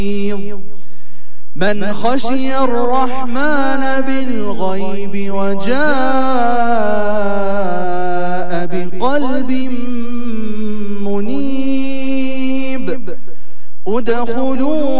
من خشي الرحمن بالغيب وجاء بقلب منيب ادخلوا